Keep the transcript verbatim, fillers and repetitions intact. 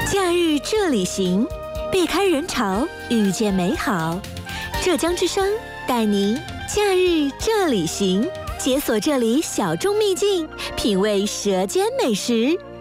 假日这里行，避开人潮，遇见美好。浙江之声带您假日这里行，解锁这里小众秘境，品味舌尖美食。